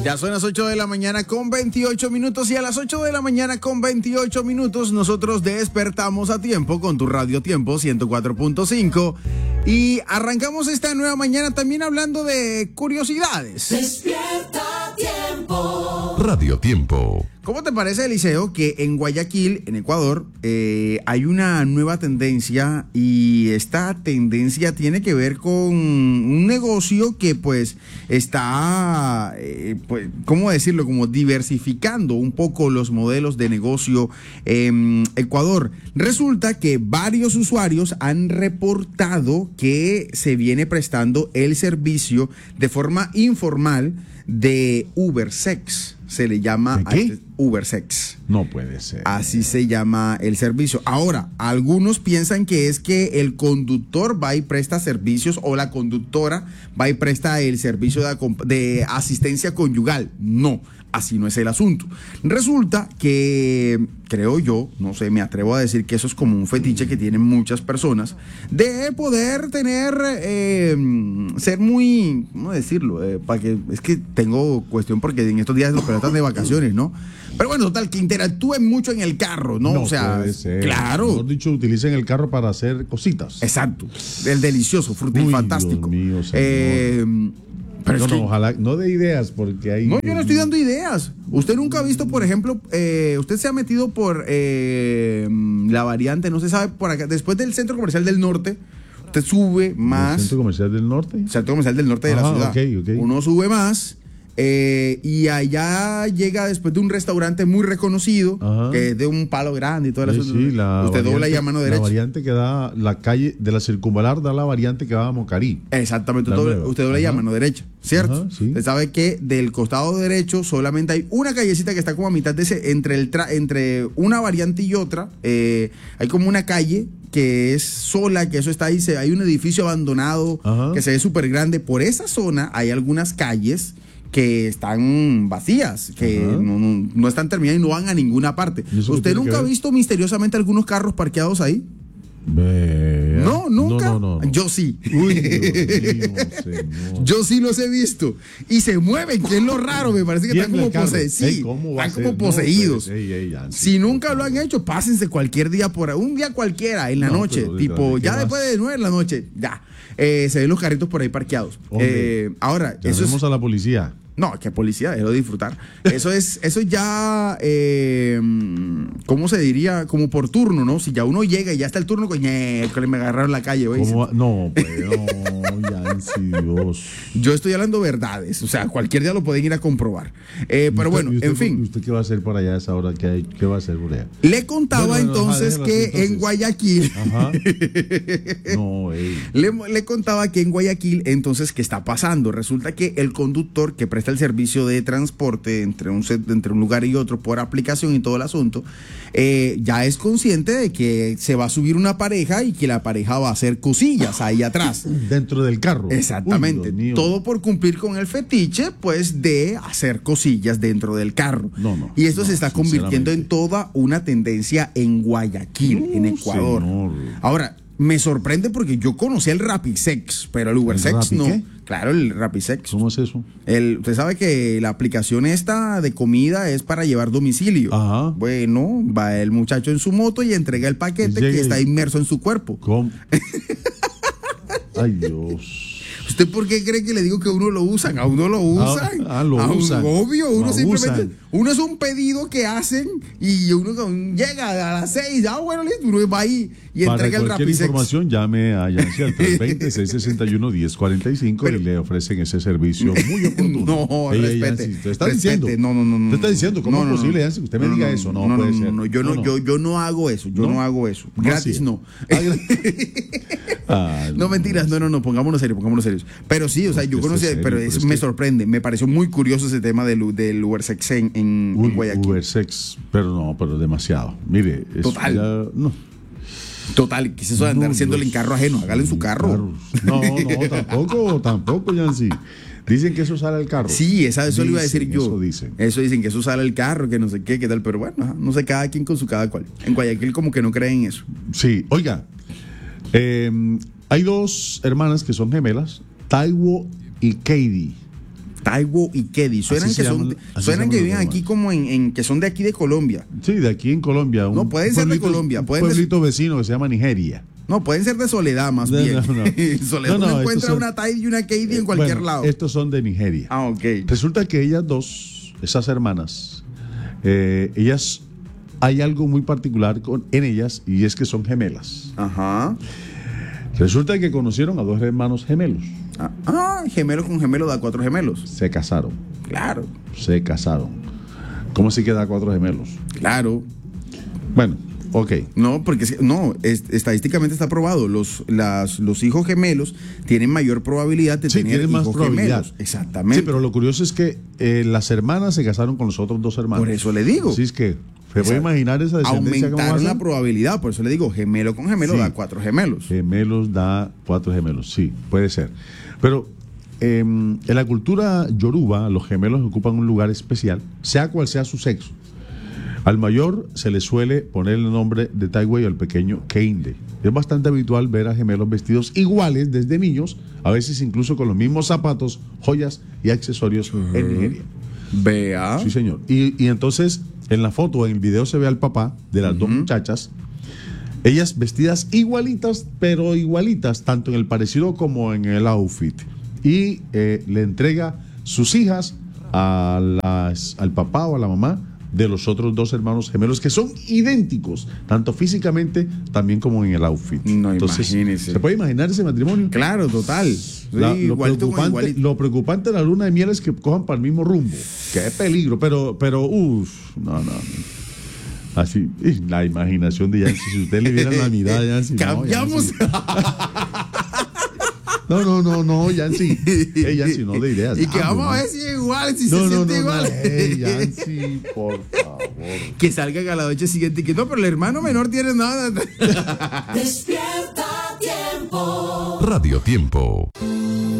Ya son las 8 de la mañana con 28 minutos y a las 8 de la mañana con 28 minutos nosotros despertamos a tiempo con tu Radio Tiempo 104.5 y arrancamos esta nueva mañana también hablando de curiosidades. Despierta Tiempo. Radio Tiempo. ¿Cómo te parece, Eliseo, que en Guayaquil, en Ecuador, hay una nueva tendencia y esta tendencia tiene que ver con un negocio que pues está, pues, ¿cómo decirlo? Como diversificando un poco los modelos de negocio en Ecuador. Resulta que varios usuarios han reportado que se viene prestando el servicio de forma informal de Ubersex. Se le llama Ubersex. No puede ser. Así se llama el servicio. Ahora, algunos piensan que es que el conductor va y presta servicios o la conductora va y presta el servicio de asistencia conyugal. No, así no es el asunto. Resulta que, creo yo, no sé, me atrevo a decir que eso es como un fetiche que tienen muchas personas de poder tener, ser muy, ¿cómo decirlo? Para que, es que tengo cuestión porque en estos días los pelotas de vacaciones, ¿no? Pero bueno, total, que interactúen mucho en el carro, ¿no? No, o sea, puede ser. Claro. Mejor dicho, utilicen el carro para hacer cositas. Exacto. El delicioso, frutil, fantástico. Dios mío, señor. Pero no, es que, ojalá, no de ideas, porque hay... No, yo no estoy dando ideas. Usted nunca ha visto, por ejemplo, usted se ha metido por la variante, no se sabe, por acá, después del Centro Comercial del Norte, usted sube más... ¿El Centro Comercial del Norte? Centro Comercial del Norte de la ciudad. Okay. Uno sube más y allá llega después de un restaurante muy reconocido, que es de un palo grande y todo el asunto. Usted dobla ahí a mano derecha. La variante que da la calle de la Circunvalar da la variante que va a Mocarí. Exactamente, usted dobla ahí a mano derecha, ¿cierto? Ajá, sí. Usted sabe que del costado derecho solamente hay una callecita que está como a mitad de ese, entre una variante y otra, hay como una calle que es sola, que eso está ahí, hay un edificio abandonado, que se ve súper grande. Por esa zona hay algunas calles que están vacías, que no están terminadas y no van a ninguna parte. ¿Usted nunca ha visto misteriosamente algunos carros parqueados ahí? Vea. No, nunca. No. Yo sí. Uy, Dios mío, señor. Yo sí los he visto. Y se mueven, que es lo raro. Me parece que están como poseídos. Sí, están como poseídos. Si nunca lo han hecho, pásense cualquier día por ahí. Un día cualquiera, en la noche. Tipo, ya después de 9 de la noche, ya. Se ven los carritos por ahí parqueados. Ahora, eso es... a la policía. No, que policía, déjalo disfrutar. Eso ya, ¿cómo se diría? Como por turno, ¿no? Si ya uno llega y ya está el turno, que me agarraron la calle, ¿veis? No, pues no, ya, Dios. Yo estoy hablando verdades, o sea, cualquier día lo pueden ir a comprobar. Pero bueno, en fin. ¿Usted qué va a hacer por allá a esa hora? ¿Qué va a hacer por allá? Le contaba entonces que en Guayaquil. Ajá. No, le contaba que en Guayaquil, entonces, ¿qué está pasando? Resulta que el conductor que presta el servicio de transporte entre un lugar y otro por aplicación y todo el asunto, ya es consciente de que se va a subir una pareja y que la pareja va a hacer cosillas ahí atrás. Dentro del carro. Exactamente. Uy, todo por cumplir con el fetiche, pues, de hacer cosillas dentro del carro. No. Y esto se está convirtiendo en toda una tendencia en Guayaquil, en Ecuador. Señor. Ahora, me sorprende porque yo conocí el Rapisex, pero el Ubersex no. ¿Qué? Claro, el Rapisex. ¿Cómo es eso? Usted sabe que la aplicación esta de comida es para llevar domicilio. Ajá. Bueno, va el muchacho en su moto y entrega el paquete que está inmerso en su cuerpo. ¿Cómo? Ay, Dios. ¿Usted por qué cree que le digo que uno lo usan? A uno lo usan. Lo usan. Obvio, uno lo simplemente. Usan. Uno es un pedido que hacen y uno llega a las 6. Bueno, listo, uno va ahí y entrega el Rapisex. Para cualquier información, llame a Yancy al 320-661-1045 y le ofrecen ese servicio muy oportuno. No, respete. Yancy, ¿te está diciendo? No. ¿Te está diciendo cómo es posible, Yancy? Usted me diga eso. No puede ser. Yo no hago eso. Yo no hago eso. Gratis no. No, mentiras, no, pongámonos serios. Pero sí, o sea, yo conocí, pero me sorprende, me pareció muy curioso ese tema del Ubersex en Guayaquil. Ubersex, pero demasiado. Mire, total. Total, ¿qué es eso de andar haciéndole en carro ajeno? Hágale en su carro. No, tampoco, Yancy. Dicen que eso sale al carro. Sí, eso lo iba a decir yo. Eso dicen que eso sale al carro, que no sé qué tal, pero bueno, no sé, cada quien con su cada cual. En Guayaquil como que no creen eso. Sí, oiga, hay dos hermanas que son gemelas, Taiwo y Katie. Taiwo y Kedi. Suenan Así que se son, llaman- así se suenan que llaman viven los aquí como que son de aquí de Colombia. Sí, de aquí en Colombia. No, pueden ser de Colombia, Un pueden de- pueblito vecino que se llama Nigeria. No, pueden ser de Soledad más No, bien. no, no. Soledad No, no, uno estos encuentra son- una Tai y una Kedi en cualquier Bueno, lado. Estos son de Nigeria. Ah, ok. Resulta que ellas dos, esas hermanas, ellas, hay algo muy particular en ellas y es que son gemelas. Ajá. Resulta que conocieron a dos hermanos gemelos. Gemelo con gemelo da 4 gemelos. Se casaron. Claro, Se casaron. ¿Cómo así que da 4 gemelos? claro. Bueno, ok. No, porque estadísticamente está probado. Los hijos gemelos tienen mayor probabilidad de Sí, tener tienen más hijos probabilidad. gemelos. Exactamente. Sí, pero lo curioso es que las hermanas se casaron con los otros dos hermanos. Por eso le digo. Así es que, ¿se puede imaginar esa descendencia? ¿Cómo va a Aumentaron ser? la probabilidad. Por eso le digo, gemelo con gemelo Sí. da 4 gemelos. Gemelos da 4 gemelos, sí, puede ser. Pero en la cultura yoruba, los gemelos ocupan un lugar especial, sea cual sea su sexo. Al mayor se le suele poner el nombre de Taiwo y al pequeño Keinde. Es bastante habitual ver a gemelos vestidos iguales desde niños, a veces incluso con los mismos zapatos, joyas y accesorios en Nigeria. Vea. Sí, señor. Y entonces, en la foto, en el video, se ve al papá de las dos muchachas, ellas vestidas igualitas, pero igualitas, tanto en el parecido como en el outfit. Y le entrega sus hijas al papá o a la mamá de los otros dos hermanos gemelos que son idénticos, tanto físicamente también como en el outfit. No, Entonces, imagínese. ¿se puede imaginar ese matrimonio? Claro, total. Sí, Lo igualito con igualito. preocupante de la luna de miel es que cojan para el mismo rumbo. Qué peligro, pero no. Así, la imaginación de Yancy, si usted le viera la mirada de Yancy. Cambiamos. No, Yancy. Yancy, no de ideas. Y que vamos a ver si es igual, si se siente igual. Yancy, por favor. Que salgan a la noche siguiente y que no, pero el hermano menor tiene nada. Despierta tiempo. Radio Tiempo.